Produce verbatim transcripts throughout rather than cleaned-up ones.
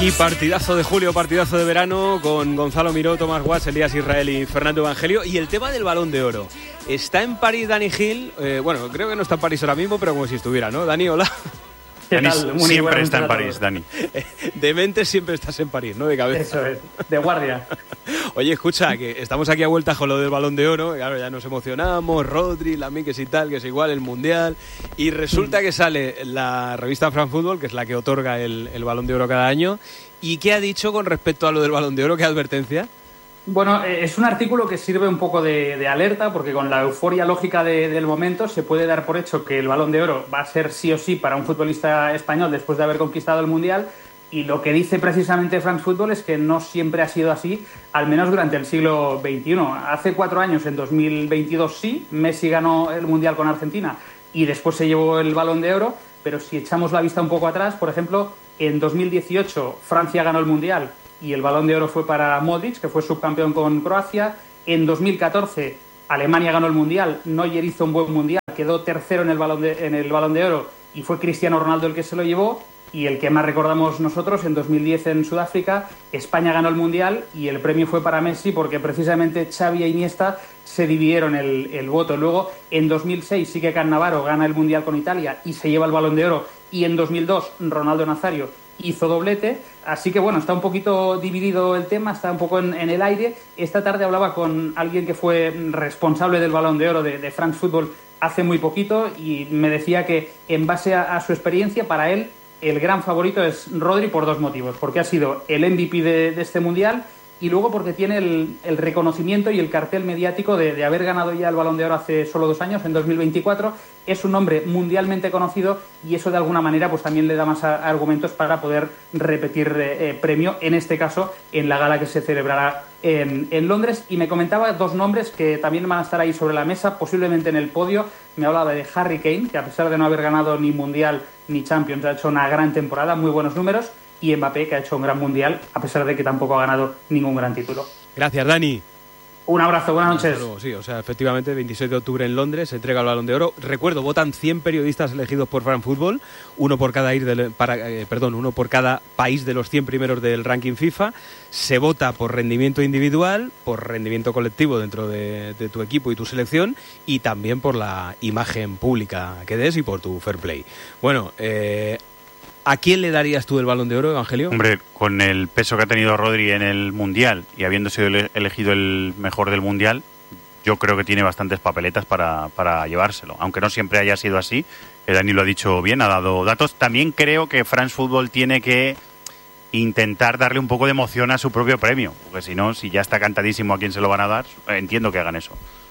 aquí partidazo de julio, partidazo de verano con Gonzalo Miró, Tomás Guas, Elías Israel y Fernando Evangelio. Y el tema del Balón de Oro. Está en París Dani Gil, eh, bueno, creo que no está en París ahora mismo, pero como si estuviera, ¿no? Dani, hola. Dani siempre está en París, Dani. De mente siempre estás en París, ¿no? De cabeza. Eso es, de guardia. Oye, escucha, que estamos aquí a vuelta con lo del Balón de Oro, claro, ya nos emocionamos, Rodri, Lamine, que es y tal, que es igual, el Mundial, y resulta que sale la revista France Football, que es la que otorga el, el Balón de Oro cada año, ¿y qué ha dicho con respecto a lo del Balón de Oro? ¿Qué advertencia? Bueno, es un artículo que sirve un poco de, de alerta, porque con la euforia lógica de, del momento se puede dar por hecho que el Balón de Oro va a ser sí o sí para un futbolista español después de haber conquistado el Mundial, y lo que dice precisamente France Football es que no siempre ha sido así, al menos durante el siglo veintiuno. Hace cuatro años, en dos mil veintidós sí, Messi ganó el Mundial con Argentina y después se llevó el Balón de Oro, pero si echamos la vista un poco atrás, por ejemplo, en dos mil dieciocho Francia ganó el Mundial y el Balón de Oro fue para Modric, que fue subcampeón con Croacia. En dos mil catorce Alemania ganó el Mundial, Neuer hizo un buen Mundial, quedó tercero en el Balón de, en el Balón de Oro y fue Cristiano Ronaldo el que se lo llevó. Y el que más recordamos nosotros, en dos mil diez en Sudáfrica, España ganó el Mundial y el premio fue para Messi porque precisamente Xavi e Iniesta se dividieron el, el voto. Luego, en dos mil seis, Quique Cannavaro gana el Mundial con Italia y se lleva el Balón de Oro. Y en dos mil dos, Ronaldo Nazario hizo doblete. Así que, bueno, está un poquito dividido el tema, está un poco en, en el aire. Esta tarde hablaba con alguien que fue responsable del Balón de Oro de, de France Football hace muy poquito y me decía que, en base a, a su experiencia, para él, el gran favorito es Rodri por dos motivos. Porque ha sido el M V P de, de este Mundial y luego porque tiene el, el reconocimiento y el cartel mediático de, de haber ganado ya el Balón de Oro hace solo dos años, en dos mil veinticuatro. Es un hombre mundialmente conocido y eso de alguna manera pues también le da más a, a argumentos para poder repetir eh, premio, en este caso en la gala que se celebrará en, en Londres. Y me comentaba dos nombres que también van a estar ahí sobre la mesa, posiblemente en el podio. Me hablaba de Harry Kane, que a pesar de no haber ganado ni Mundial ni Champions, ha hecho una gran temporada, muy buenos números, y Mbappé, que ha hecho un gran Mundial, a pesar de que tampoco ha ganado ningún gran título. Gracias, Dani. Un abrazo, buenas noches. Luego, sí, o sea, efectivamente, veintiséis de octubre en Londres se entrega el Balón de Oro. Recuerdo, votan cien periodistas elegidos por France Football, uno por cada ir de, para, eh, perdón, uno por cada país de los cien primeros del ranking FIFA. Se vota por rendimiento individual, por rendimiento colectivo dentro de, de tu equipo y tu selección, y también por la imagen pública que des y por tu fair play. Bueno, eh, ¿a quién le darías tú el Balón de Oro, Evangelio? Hombre, con el peso que ha tenido Rodri en el Mundial y habiendo sido elegido el mejor del Mundial, yo creo que tiene bastantes papeletas para, para llevárselo. Aunque no siempre haya sido así, que Dani lo ha dicho bien, ha dado datos. También creo que France Football tiene que intentar darle un poco de emoción a su propio premio, porque si no, si ya está cantadísimo a quién se lo van a dar, entiendo que hagan eso.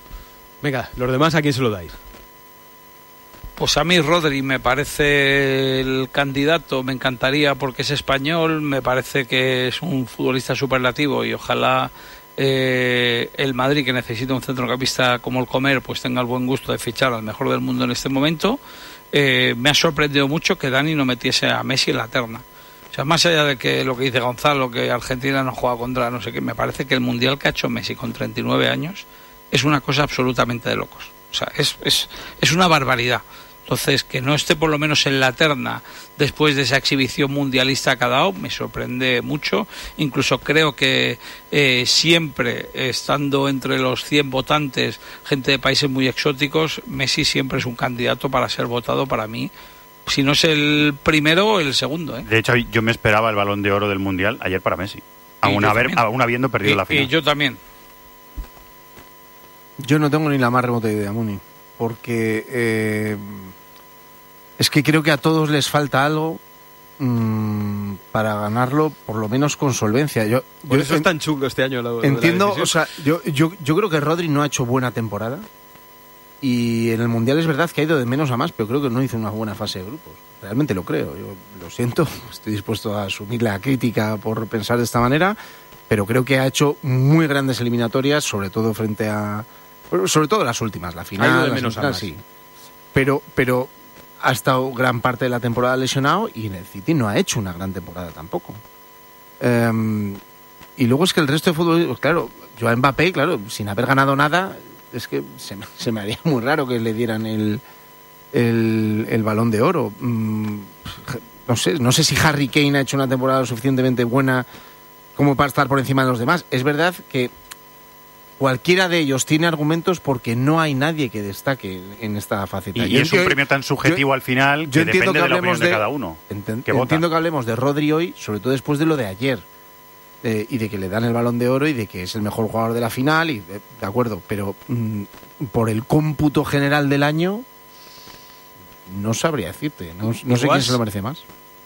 Venga, los demás, ¿a quién se lo dais? Pues a mí Rodri me parece el candidato, me encantaría porque es español, me parece que es un futbolista superlativo y ojalá eh, el Madrid, que necesita un centrocampista como el Comer, pues tenga el buen gusto de fichar al mejor del mundo en este momento. Eh, me ha sorprendido mucho que Dani no metiese a Messi en la terna. O sea, más allá de que lo que dice Gonzalo, que Argentina no juega contra no sé qué, me parece que el Mundial que ha hecho Messi con treinta y nueve años es una cosa absolutamente de locos. O sea, es, es, es una barbaridad. Entonces, que no esté por lo menos en la terna después de esa exhibición mundialista que ha dado, me sorprende mucho. Incluso creo que eh, siempre, estando entre los cien votantes, gente de países muy exóticos, Messi siempre es un candidato para ser votado para mí. Si no es el primero, el segundo. ¿eh? De hecho, yo me esperaba el Balón de Oro del Mundial ayer para Messi, aún, haber, aún habiendo perdido y, la final. Y yo también. Yo no tengo ni la más remota idea, Muni, porque eh, es que creo que a todos les falta algo mmm, para ganarlo, por lo menos con solvencia. Yo, por yo eso en, es tan chungo este año. La, entiendo, la o sea, yo, yo, yo creo que Rodri no ha hecho buena temporada y en el Mundial es verdad que ha ido de menos a más, pero creo que no hizo una buena fase de grupos. Realmente lo creo, yo lo siento, estoy dispuesto a asumir la crítica por pensar de esta manera, pero creo que ha hecho muy grandes eliminatorias, sobre todo frente a... sobre todo las últimas, la final, de menos la final, sí. Pero, pero ha estado gran parte de la temporada lesionado y en el City no ha hecho una gran temporada tampoco. Um, y luego es que el resto de fútbol, pues claro, yo a Mbappé, claro, sin haber ganado nada, es que se me, se me haría muy raro que le dieran el, el, el Balón de Oro. Um, no sé, no sé si Harry Kane ha hecho una temporada lo suficientemente buena como para estar por encima de los demás. Es verdad que cualquiera de ellos tiene argumentos porque no hay nadie que destaque en esta faceta. Y, y es un premio tan subjetivo yo, al final que depende que de la opinión de, de cada uno. Enten, que entiendo vota. que hablemos de Rodri hoy, sobre todo después de lo de ayer. Eh, y de que le dan el Balón de Oro y de que es el mejor jugador de la final, y de, de acuerdo, pero mmm, por el cómputo general del año no sabría decirte, no, no sé quién se lo merece más.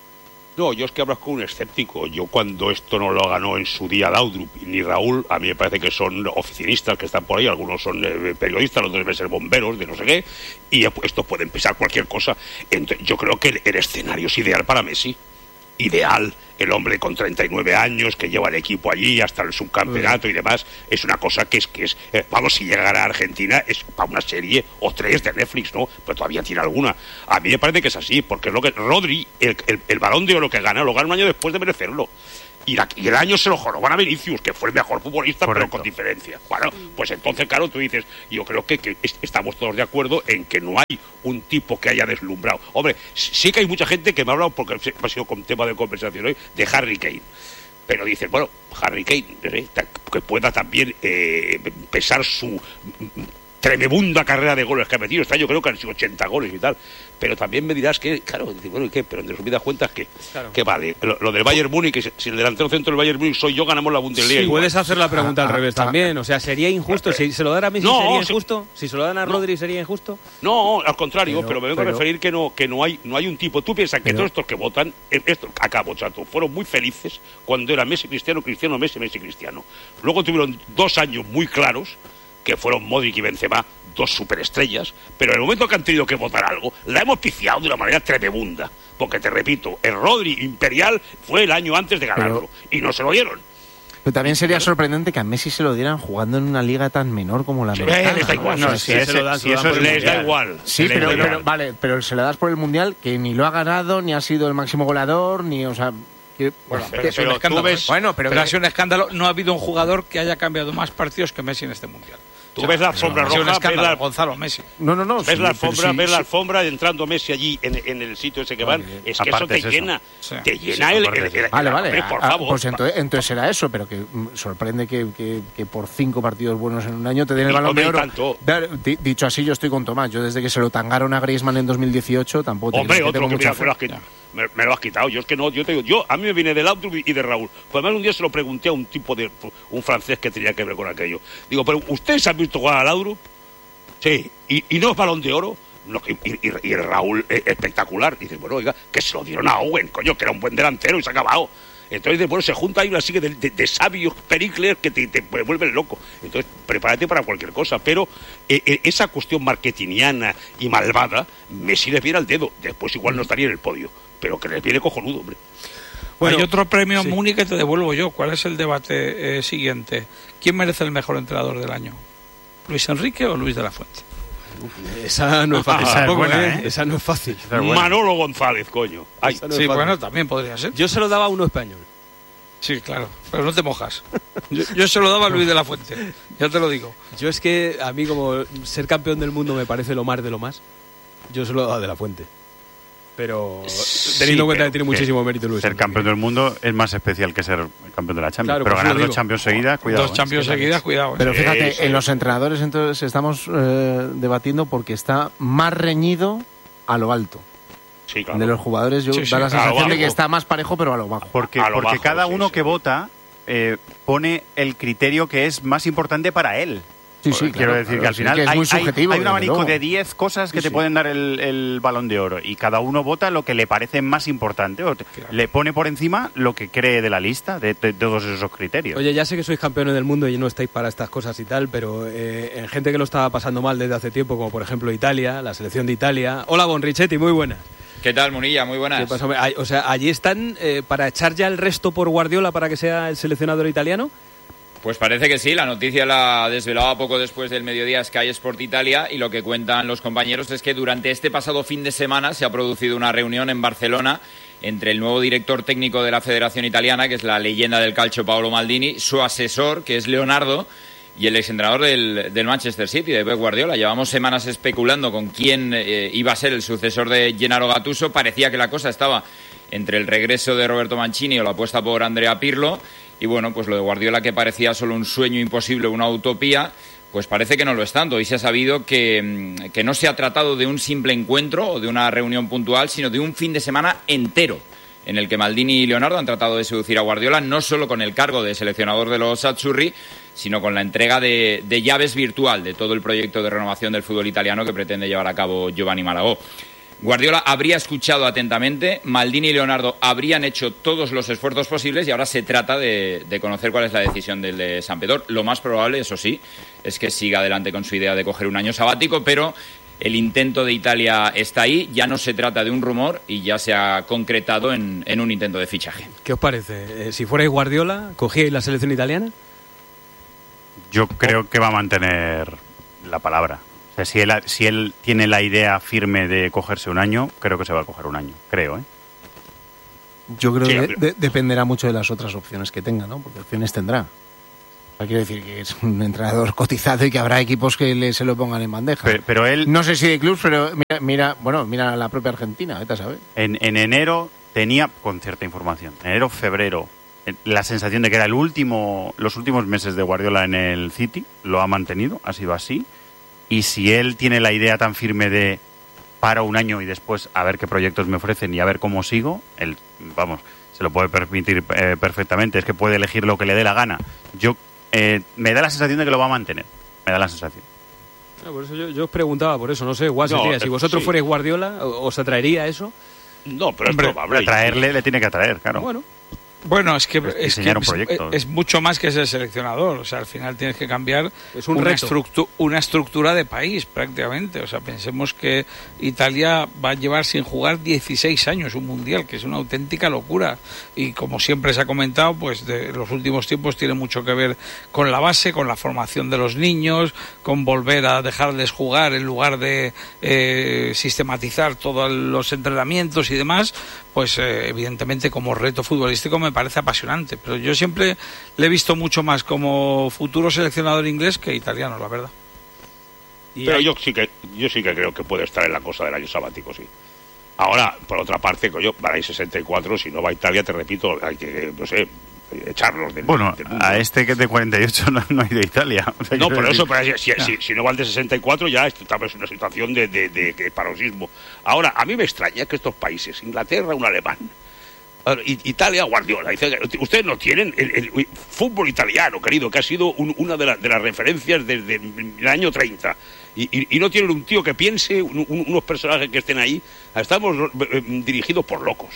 No, yo es que hablas con un escéptico. Yo cuando esto no lo ganó en su día Laudrup ni Raúl, a mí me parece que son oficinistas que están por ahí, algunos son eh, periodistas, otros deben ser bomberos, de no sé qué, y esto puede empezar cualquier cosa. Entonces, yo creo que el, el escenario es ideal para Messi. Ideal, el hombre con treinta y nueve años que lleva el equipo allí hasta el subcampeonato y demás, es una cosa que es que es eh, vamos, si llegara a Argentina es para una serie o tres de Netflix, ¿no? Pero todavía tiene alguna. A mí me parece que es así, porque es lo que Rodri, el, el, el Balón de Oro que gana, lo gana un año después de merecerlo. Y, la, y el año se lo joroban a Vinicius, que fue el mejor futbolista, correcto, pero con diferencia. Bueno, pues entonces, claro, tú dices, yo creo que, que estamos todos de acuerdo en que no hay un tipo que haya deslumbrado. Hombre, sí que hay mucha gente que me ha hablado, porque ha sido con tema de conversación hoy, de Harry Kane. Pero dicen, bueno, Harry Kane, ¿eh? que pueda también eh, pesar su tremenda carrera de goles que ha metido. Este año creo que han sido ochenta goles y tal. Pero también me dirás que, claro, bueno, ¿y qué? Pero en resumidas cuentas, ¿qué? Claro. ¿Qué vale? Lo, lo del Bayern Múnich, que si el delantero centro del Bayern Múnich soy yo, ganamos la Bundesliga. Sí, puedes hacer la pregunta ah, al revés ah, también. O sea, ¿sería injusto? Si se lo dan a Messi, no, ¿sería injusto? Si se lo dan a Rodri, no. ¿sería injusto? No, al contrario, pero, pero me vengo pero, a referir que no que no hay no hay un tipo. Tú piensas que pero, todos estos que votan, estos, acabo, chato, fueron muy felices cuando era Messi Cristiano, Cristiano, Messi, Messi Cristiano. Luego tuvieron dos años muy claros, que fueron Modric y Benzema, dos superestrellas, pero en el momento que han tenido que votar algo, la hemos piciado de una manera tremenda, porque te repito, el Rodri imperial fue el año antes de ganarlo, pero, y no se lo dieron. Pero también sería sorprendente que a Messi se lo dieran jugando en una liga tan menor como la americana. Sí, les da igual, no, no, si, si, ese, se lo dan, si eso les da igual. Sí, pero, pero, pero vale, pero se lo das por el Mundial, que ni lo ha ganado, ni ha sido el máximo goleador, ni, o sea... Que, bueno, pero, pero, pero tú ves, bueno, pero, pero ha sido un escándalo. No ha habido un jugador que haya cambiado más partidos que Messi en este Mundial. Tú o sea, ves la alfombra roja, un escándalo, ves la... Gonzalo Messi. No, no, no. Ves sí, la alfombra, sí, ves sí. la alfombra entrando Messi allí en, en el sitio ese que van. Vale. Es que aparte eso te es llena, eso. te Sí, llena sí, el, el, el, el, Vale, vale. el, por ah, favor. Pues entonces, entonces será eso, pero que mm, sorprende que, que, que por cinco partidos buenos en un año te den el y Balón de Oro. Tanto. Dicho así, yo estoy con Tomás. Yo desde que se lo tangaron a Griezmann en dos mil dieciocho tampoco. Hombre, que otro que mira, me lo has quitado. Me, me lo has quitado. Yo es que no, yo te digo, yo a mí me viene de Laudrup y de Raúl. Pues además un día se lo pregunté a un tipo de un francés que tenía que ver con aquello. Digo, pero ¿ustedes han visto jugar a Laudrup? Sí, y, y no es Balón de Oro. No, y, y, y el Raúl es espectacular. Y dice, bueno, oiga, que se lo dieron a Owen, coño, que era un buen delantero y se ha acabado. Entonces, bueno, se junta ahí una serie de, de, de sabios pericles que te, te vuelven loco. Entonces, prepárate para cualquier cosa. Pero eh, eh, esa cuestión marketingiana y malvada, Messi les viene al dedo. Después igual no estaría en el podio. Pero que les viene cojonudo, hombre. Bueno, hay otro premio sí. Múnich que te devuelvo yo. ¿Cuál es el debate eh, siguiente? ¿Quién merece el mejor entrenador del año? ¿Luis Enrique o Luis de la Fuente? Esa no es fácil. Esa, es buena, ¿eh? Esa no es fácil. Es Manolo González, coño. Ay, no sí, bueno, también podría ser. Yo se lo daba a uno español. Sí, claro, pero no te mojas. Yo, yo se lo daba a Luis de la Fuente, ya te lo digo. Yo es que a mí como ser campeón del mundo me parece lo más de lo más. Yo se lo daba de la Fuente. Pero teniendo en cuenta que tiene muchísimo mérito Luis. Ser campeón del mundo es más especial que ser campeón de la Champions. Claro, pero ganar dos Champions seguidas, cuidado. Dos Champions ¿eh? seguidas, cuidado. Pero fíjate, sí, sí. En los entrenadores entonces estamos eh, debatiendo porque está más reñido a lo alto. Sí, claro. De los jugadores yo sí, da sí, la sensación bajo. de que está más parejo, pero a lo bajo. Porque, a lo porque bajo, cada sí, uno sí. que vota eh, pone el criterio que es más importante para él. Sí, sí, Quiero claro, decir claro, que al sí, final que es hay, muy subjetivo, hay, hay un abanico luego. de diez cosas que sí, te sí. pueden dar el, el Balón de Oro y cada uno vota lo que le parece más importante o te, claro. le pone por encima lo que cree de la lista, de, de, de todos esos criterios. Oye, ya sé que sois campeones del mundo y no estáis para estas cosas y tal, pero eh, en gente que lo estaba pasando mal desde hace tiempo, como por ejemplo Italia, la selección de Italia. Hola, Bonrichetti, muy buenas. ¿Qué tal, Munilla? Muy buenas. ¿Qué pasa? O sea, ¿allí están eh, para echar ya el resto por Guardiola para que sea el seleccionador italiano? Pues parece que sí, la noticia la desvelaba poco después del mediodía Sky Sport Italia y lo que cuentan los compañeros es que durante este pasado fin de semana se ha producido una reunión en Barcelona entre el nuevo director técnico de la Federación Italiana, que es la leyenda del calcio Paolo Maldini, su asesor, que es Leonardo, y el exentrenador del, del Manchester City, de Pep Guardiola. Llevamos semanas especulando con quién eh, iba a ser el sucesor de Gennaro Gattuso. Parecía que la cosa estaba entre el regreso de Roberto Mancini o la apuesta por Andrea Pirlo. Y bueno, pues lo de Guardiola, que parecía solo un sueño imposible, una utopía, pues parece que no lo es tanto. Hoy se ha sabido que, que no se ha tratado de un simple encuentro o de una reunión puntual, sino de un fin de semana entero, en el que Maldini y Leonardo han tratado de seducir a Guardiola, no solo con el cargo de seleccionador de los Azzurri, sino con la entrega de, de llaves virtual de todo el proyecto de renovación del fútbol italiano que pretende llevar a cabo Giovanni Malagò. Guardiola habría escuchado atentamente, Maldini y Leonardo habrían hecho todos los esfuerzos posibles y ahora se trata de, de conocer cuál es la decisión del de Sampdoria. Lo más probable, eso sí, es que siga adelante con su idea de coger un año sabático, pero el intento de Italia está ahí, ya no se trata de un rumor y ya se ha concretado en, en un intento de fichaje. ¿Qué os parece? Eh, si fuerais Guardiola, ¿cogíais la selección italiana? Yo creo que va a mantener la palabra. O sea, si él, si él tiene la idea firme de cogerse un año, creo que se va a coger un año, creo, ¿eh? Yo creo Sí, que pero- de- dependerá mucho de las otras opciones que tenga, ¿no? Porque opciones tendrá. O sea, quiero decir que es un entrenador cotizado y que habrá equipos que le, se lo pongan en bandeja. Pero, pero él No sé si de clubs, pero mira, mira, bueno, mira la propia Argentina, vete a saber. en, en enero tenía, con cierta información, enero, febrero, eh, la sensación de que era el último, los últimos meses de Guardiola en el City, lo ha mantenido, ha sido así. Y si él tiene la idea tan firme de paro un año y después a ver qué proyectos me ofrecen y a ver cómo sigo, él, vamos, se lo puede permitir eh, perfectamente. Es que puede elegir lo que le dé la gana. Yo eh, me da la sensación de que lo va a mantener. Me da la sensación. No, por eso yo, yo os preguntaba, por eso, no sé, Guas, No, decía, si eh, vosotros sí. fuerais Guardiola, ¿os atraería eso? No, pero Hombre, es probable. atraerle le tiene que atraer, claro. Bueno, Bueno, es que, Pues es, diseñar que un proyecto. es, es mucho más que ser seleccionador. O sea, al final tienes que cambiar Es un una, reto. estructu- una estructura de país, prácticamente. O sea, pensemos que Italia va a llevar sin jugar dieciséis años un mundial, que es una auténtica locura. Y como siempre se ha comentado, pues de los últimos tiempos tiene mucho que ver con la base, con la formación de los niños, con volver a dejarles jugar en lugar de eh, sistematizar todos los entrenamientos y demás. Pues eh, evidentemente como reto futbolístico me parece apasionante, pero yo siempre le he visto mucho más como futuro seleccionador inglés que italiano, la verdad. y Pero hay- yo sí que yo sí que creo que puede estar en la cosa del año sabático, sí. Ahora, por otra parte, coño, para ir sesenta y cuatro, si no va a Italia, te repito, hay que, no sé, echarlos del, Bueno, del mundo. a este que es de cuarenta y ocho no, no hay de Italia. O sea, No, quiero por decir- eso, pero si, si, si no va al de sesenta y cuatro, ya estamos en una situación de, de, de, de paroxismo. Ahora, a mí me extraña que estos países, Inglaterra, un alemán, eh, Italia, Guardiola, dice, ustedes no tienen el, el fútbol italiano, querido, que ha sido un- una de, la- de las referencias desde el año treinta. Y, y, y no tienen un tío que piense, un- un- unos personajes que estén ahí. Estamos eh, dirigidos por locos.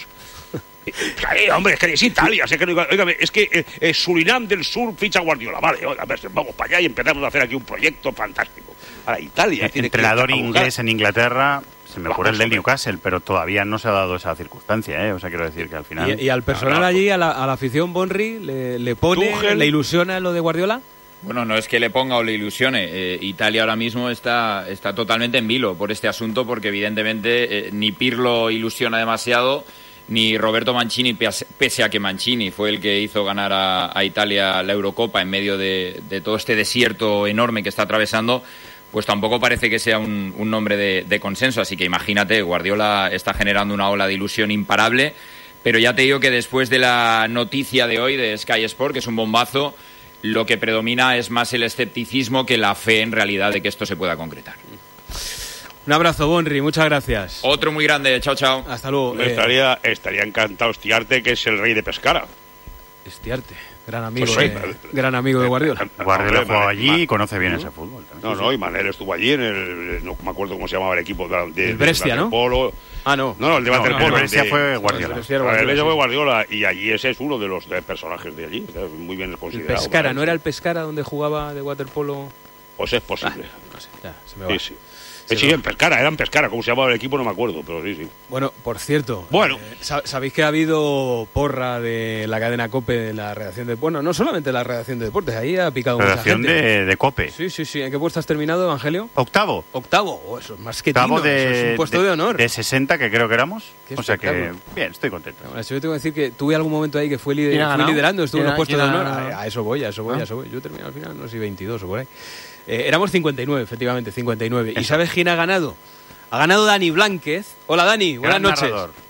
Eh, hombre, es que es Italia, es que, oígame, es que eh, eh, Surinam del Sur ficha Guardiola, vale, oiga, a ver, vamos para allá y empezamos a hacer aquí un proyecto fantástico. Ahora, Italia Eh, tiene entrenador que ir a buscar- inglés en Inglaterra, se me Vamos, ocurre el del hombre. Newcastle, pero todavía no se ha dado esa circunstancia, ¿eh? O sea, quiero decir que al final... y, y al personal No, no. allí, a la, a la afición Bonri, le, le pone, Tuchel. le ilusiona lo de Guardiola. Bueno, no es que le ponga o le ilusione. Eh, Italia ahora mismo está, está totalmente en vilo por este asunto porque evidentemente eh, ni Pirlo ilusiona demasiado ni Roberto Mancini, pese pese a que Mancini fue el que hizo ganar a, a Italia la Eurocopa en medio de, de todo este desierto enorme que está atravesando, pues tampoco parece que sea un, un nombre de, de consenso. Así que imagínate, Guardiola está generando una ola de ilusión imparable, pero ya te digo que después de la noticia de hoy de Sky Sport, que es un bombazo, lo que predomina es más el escepticismo que la fe en realidad de que esto se pueda concretar. Un abrazo, Bonri, muchas gracias. Otro muy grande, chao, chao. Hasta luego. Me Eh, estaría, estaría encantado Stiarte, que es el rey de Pescara. Estiarte, gran amigo, Pues sí, de, eh, gran amigo de Guardiola. Guardiola Hombre, jugó Manel- allí Ma- y conoce bien ese fútbol. también. No, no, y Manel estuvo allí en el, no me acuerdo cómo se llamaba el equipo de, de, El Brescia, de ¿no? waterpolo. Ah, no. No, no, el de No, waterpolo. el Brescia de- fue El Guardiola. Brescia era El Guardiola, Brescia sí. fue Guardiola, y allí ese es uno de los de personajes de allí, está muy bien El considerado. Pescara, Manel. ¿no era el Pescara donde jugaba de waterpolo? Pues es posible. No sé, ya, se me va. Sí, sí. Eh, sí, en Pescara, eran Pescara, ¿cómo se llamaba el equipo? No me acuerdo, pero sí, sí. Bueno, por cierto, Bueno. eh, sa- sabéis que ha habido porra de la cadena COPE de la redacción de... Bueno, no solamente la redacción de deportes, ahí ha picado mucha Redacción gente. de, de COPE. Sí, sí, sí. ¿En qué puesto has terminado, Evangelio? Octavo. Octavo. Oh, eso es más que Octavo tino, eso de, es un puesto de, honor. de sesenta que creo que éramos. Qué O sea que, espectáculo. bien, estoy contento. Bueno, yo tengo que decir que tuve algún momento ahí que fue, lider- ¿Quién ha fui ganado? liderando, estuve en ¿Quién los ha- puestos de quién ha honor. ganado? A, a eso voy, a eso voy, Ah. a eso voy. Yo terminé al final, no sé si veintidós o por ahí. Eh, éramos cincuenta y nueve, efectivamente, cincuenta y nueve. ¿Y sabes quién ha ganado? Ha ganado Dani Blánquez. Hola, Dani, buenas Gran noches. narrador.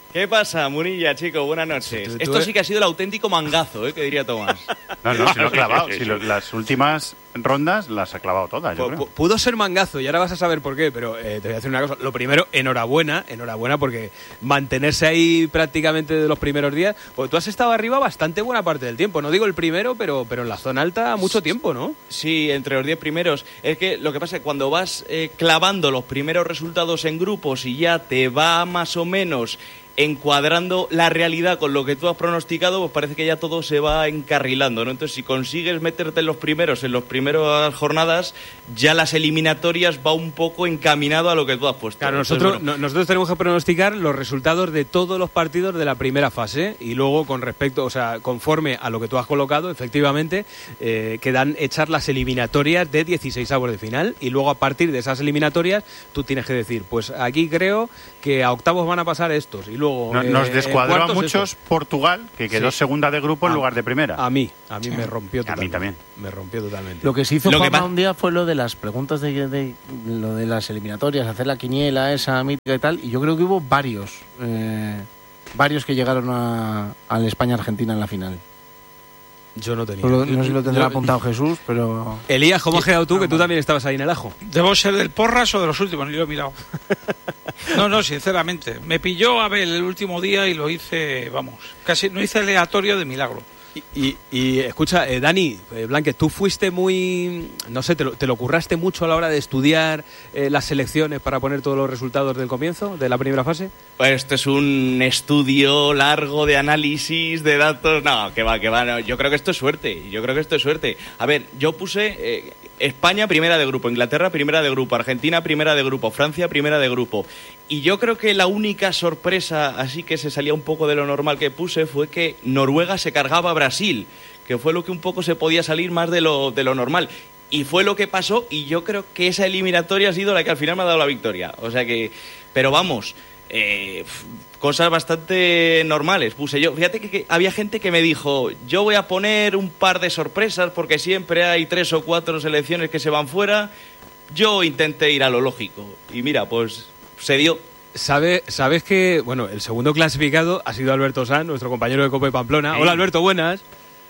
¿Qué pasa, Munilla, chico? Buenas noches. Tú- tú Esto eres- sí que ha sido el auténtico mangazo, ¿eh? Que diría Tomás. No, no, si lo ha clavado. Sí, sí, Si sí. lo- las últimas rondas las ha clavado todas, yo Pu- creo. pu- Pudo ser mangazo y ahora vas a saber por qué, pero eh, te voy a decir una cosa. Lo primero, enhorabuena, enhorabuena porque mantenerse ahí prácticamente de los primeros días, pues tú has estado arriba bastante buena parte del tiempo. No digo el primero, pero, pero en la zona alta mucho tiempo, ¿no? Sí, entre los diez primeros. Es que lo que pasa es que cuando vas eh, clavando los primeros resultados en grupos y ya te va más o menos encuadrando la realidad con lo que tú has pronosticado, pues parece que ya todo se va encarrilando, ¿no? Entonces, si consigues meterte en los primeros, en las primeras jornadas, ya las eliminatorias va un poco encaminado a lo que tú has puesto. Claro, Entonces, nosotros, bueno, no- nosotros tenemos que pronosticar los resultados de todos los partidos de la primera fase y luego con respecto, o sea, conforme a lo que tú has colocado, efectivamente, eh, quedan hechas las eliminatorias de dieciseisavos de final y luego a partir de esas eliminatorias tú tienes que decir, pues aquí creo que a octavos van a pasar estos y luego... No- eh, nos en descuadró a cuartos muchos estos. Portugal, que quedó Sí. segunda de grupo en A- lugar de primera. A mí, a mí me rompió A mí totalmente. también. Me rompió totalmente. Lo que se hizo Lo que Juanma pa- un día fue lo de las preguntas de, de- lo de las eliminatorias, hacer la quiniela esa mítica y tal, y yo creo que hubo varios, eh, varios que llegaron a, al España-Argentina en la final. Yo no tenía. Solo- no sé si lo tendrá Yo- apuntado Jesús, pero... Elías, ¿cómo has quedado tú? Que tú también estabas ahí en el ajo. ¿Debo ser del Porras o de los últimos? Ni lo he mirado. No, no, sinceramente. Me pilló Abel el último día y lo hice, vamos, casi no hice aleatorio de milagro. Y, y, y, escucha, eh, Dani, eh, Blanque, tú fuiste muy, no sé, te lo, te lo curraste mucho a la hora de estudiar eh, las selecciones para poner todos los resultados del comienzo, de la primera fase. pues esto es un estudio largo de análisis de datos. No, que va, que va. No. Yo creo que esto es suerte. Yo creo que esto es suerte. A ver, yo puse eh, España primera de grupo, Inglaterra primera de grupo, Argentina primera de grupo, Francia primera de grupo. Y yo creo que la única sorpresa, así que se salía un poco de lo normal que puse, fue que Noruega se cargaba a Brasil, que fue lo que un poco se podía salir más de lo, de lo normal. Y fue lo que pasó, y yo creo que esa eliminatoria ha sido la que al final me ha dado la victoria. O sea que, pero vamos, eh, cosas bastante normales puse yo. Fíjate que, que había gente que me dijo, yo voy a poner un par de sorpresas porque siempre hay tres o cuatro selecciones que se van fuera. Yo intenté ir a lo lógico. Y mira, pues se dio. ¿Sabe, sabes que, bueno, el segundo clasificado ha sido Alberto Sanz, nuestro compañero de Copa de Pamplona. Sí. Hola, Alberto, buenas.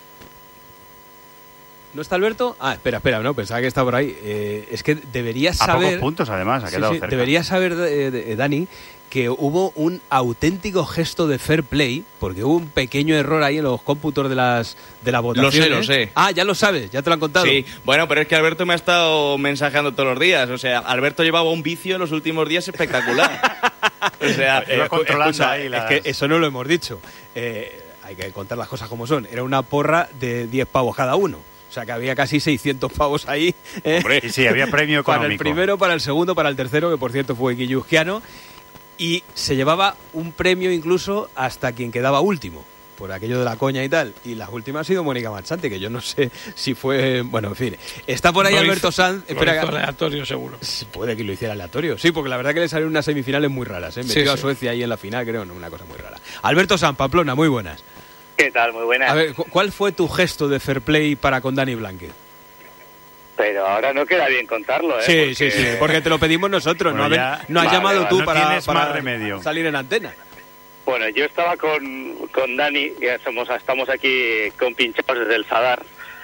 ¿No está Alberto? Ah, espera, espera, no, pensaba que estaba por ahí. Eh, es que deberías A saber... pocos puntos, además, ha Sí, quedado sí, cerca. deberías saber, eh, de- Dani, que hubo un auténtico gesto de fair play, porque hubo un pequeño error ahí en los cómputos de las de la votación. sé, lo sé. Ah, ya lo sabes, ya te lo han contado. Sí, bueno, pero es que Alberto me ha estado mensajeando todos los días. O sea, Alberto llevaba un vicio en los últimos días espectacular. O sea, Iba Eh, controlando escucha, ahí las- es que eso no lo hemos dicho. Eh, hay que contar las cosas como son. Era una porra de diez pavos cada uno. O sea, que había casi seiscientos pavos ahí. ¿eh? Hombre, Y sí, había premio Para el económico. primero, para el segundo, para el tercero, que por cierto fue Guilluzquiano. Y se llevaba un premio incluso hasta quien quedaba último, por aquello de la coña y tal. Y la última ha sido Mónica Marchante, que yo no sé si fue... Bueno, en fin. Está por ahí Lo Alberto hizo- Sanz. lo Espera, hizo que- aleatorio seguro. Sí, puede que lo hiciera aleatorio. Sí, porque la verdad que le salieron unas semifinales muy raras. ¿eh? Metió Sí, a sí. Suecia ahí en la final, creo, no, una cosa muy rara. Alberto Sanz, Pamplona, muy buenas. ¿Qué tal? Muy buenas. A ver, cu- ¿cuál fue tu gesto de fair play para con Dani Blanque? Pero ahora no queda bien contarlo, ¿eh? Sí, Porque- sí, sí, porque te lo pedimos nosotros. Bueno, no, ya- Haber- no has Vale, llamado vale, tú no para, tienes para más remedio. salir en antena. Bueno, yo estaba con, con Dani, ya somos, estamos aquí compinchados desde el Sadar.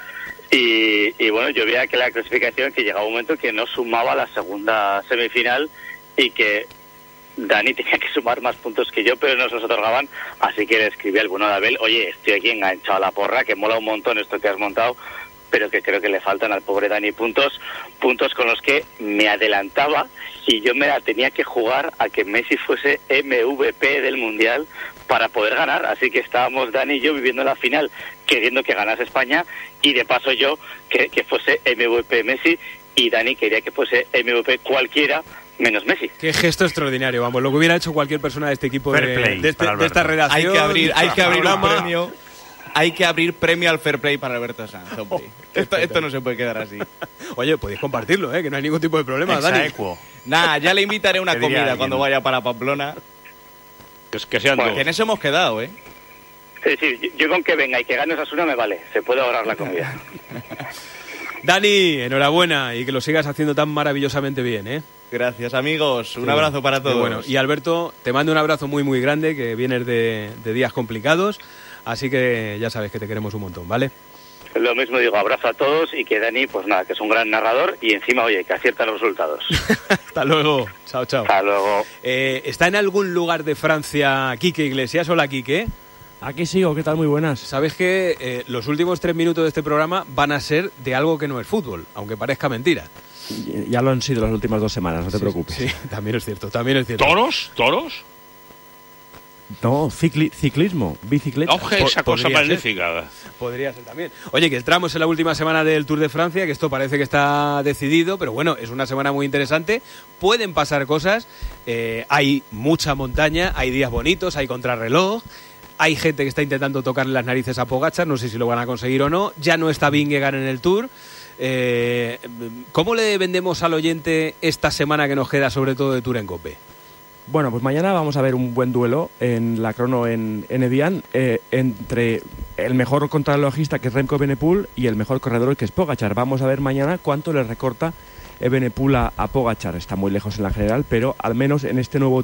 Y, y bueno, yo veía que la clasificación, que llegaba un momento que no sumaba la segunda semifinal y que Dani tenía que sumar más puntos que yo, pero no se los otorgaban. Así que le escribí al bueno de Abel, oye, estoy aquí enganchado a la porra, que mola un montón esto que has montado, pero que creo que le faltan al pobre Dani puntos, puntos con los que me adelantaba y yo me la tenía que jugar a que Messi fuese M V P del Mundial para poder ganar. Así que estábamos Dani y yo viviendo la final, queriendo que ganase España y de paso yo que, que fuese M V P Messi y Dani quería que fuese M V P cualquiera menos Messi. Qué gesto extraordinario, vamos, lo que hubiera hecho cualquier persona de este equipo, de, Fair play de, este- para de esta Alberto. redacción. hay que abrir, hay que abrir un programa. premio. Hay que abrir premio al fair play para Alberto Sanz, hombre. Esto, esto no se puede quedar así. Oye, podéis compartirlo, ¿eh? Que no hay ningún tipo de problema, Dani. Exaequo. Nah, ya le invitaré una Te diría comida alguien. cuando vaya para Pamplona. es que sean Bueno, dos. Que en eso hemos quedado, ¿eh? Es decir, yo- yo con que venga y que gane Osasuna me vale, se puede ahorrar la comida. Dani, enhorabuena y que lo sigas haciendo tan maravillosamente bien, ¿eh? Gracias, amigos. Un Qué abrazo bueno, para todos. qué bueno. Y Alberto, te mando un abrazo muy, muy grande, que vienes de, de días complicados, así que ya sabes que te queremos un montón, ¿vale? Lo mismo digo, abrazo a todos y que Dani, pues nada, que es un gran narrador y encima, oye, que acierta los resultados. Hasta luego. Chao, chao. Hasta luego. Eh, ¿Está en algún lugar de Francia Quique Iglesias? Hola, Quique. Aquí sigo, ¿qué tal? Muy buenas. Sabes que eh, los últimos tres minutos de este programa van a ser de algo que no es fútbol, aunque parezca mentira. Ya lo han sido las últimas dos semanas, no te sí, preocupes. Sí, también es cierto, también es cierto. ¿Toros? ¿Toros? No, cicli ciclismo, bicicleta. Oje, esa Po- cosa podría magnífica. Podría ser también. Oye, que entramos en la última semana del Tour de Francia, que esto parece que está decidido, pero bueno, es una semana muy interesante. Pueden pasar cosas, eh, hay mucha montaña, hay días bonitos, hay contrarreloj, hay gente que está intentando tocarle las narices a Pogačar, no sé si lo van a conseguir o no. Ya no está Vingegaard en el Tour. Eh, ¿Cómo le vendemos al oyente esta semana que nos queda, sobre todo de Tour en Cope? Bueno, pues mañana vamos a ver un buen duelo en la crono en, en Evian eh, entre el mejor contrarrelojista, que es Remco Evenepoel, y el mejor corredor, que es Pogačar. Vamos a ver mañana cuánto le recorta Evenepoel a, a Pogačar. Está muy lejos en la general, pero al menos en este nuevo